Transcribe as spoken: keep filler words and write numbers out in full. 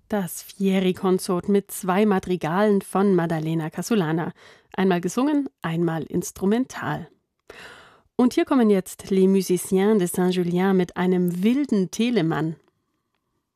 Das Fieri-Konsort mit zwei Madrigalen von Maddalena Casulana. Einmal gesungen, einmal instrumental. Und hier kommen jetzt Les Musiciens de Saint-Julien mit einem wilden Telemann.